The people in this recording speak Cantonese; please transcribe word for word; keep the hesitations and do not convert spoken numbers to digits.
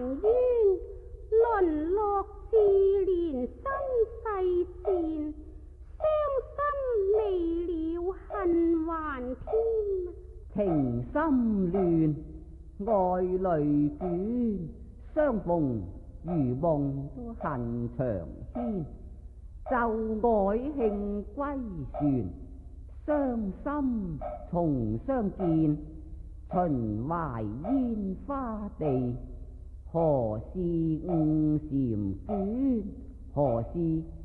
冤，淪落自憐身世賤，傷心未了恨還添。 情心亂，愛淚捲，相逢如夢恨長牽。舊愛慶歸旋，傷心重相見。秦淮煙花地，何事誤嬋娟？何事